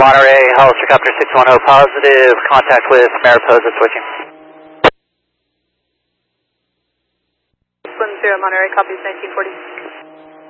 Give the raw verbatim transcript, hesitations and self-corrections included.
Monterey, helicopter six one zero positive, contact with Mariposa switching. Slim Zero Monterey, copies nineteen forty.